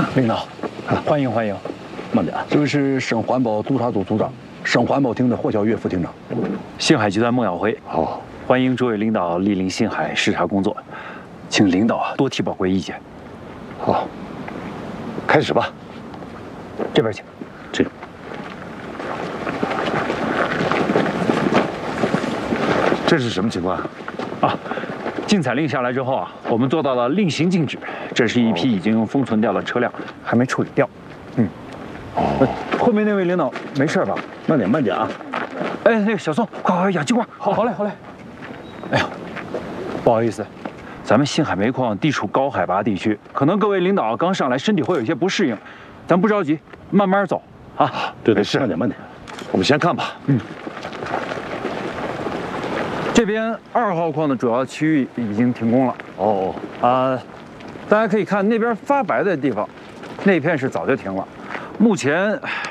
领导，欢迎欢迎。 慢点，这位是省环保督察组组长，省环保厅的霍小月副厅长。 信海集团孟晓辉。 好， 欢迎诸位领导莅临信海视察工作，请领导多提宝贵意见。 好，开始吧。 这边请。 这。这是什么情况？ 啊，禁采令下来之后啊，我们做到了令行禁止。这是一批已经封存掉的车辆，还没处理掉。后面那位领导没事吧？ 慢点，慢点啊！ 哎，那个小宋，快氧气罐。好嘞，好嘞。哎呀，不好意思，咱们信海煤矿地处高海拔地区，可能各位领导刚上来，身体会有一些不适应，咱不着急，慢慢走啊。 对，是，慢点，慢点。我们先看吧。 这边2号矿的主要区域已经停工了。大家可以看那边发白的地方，那片是早就停了。目前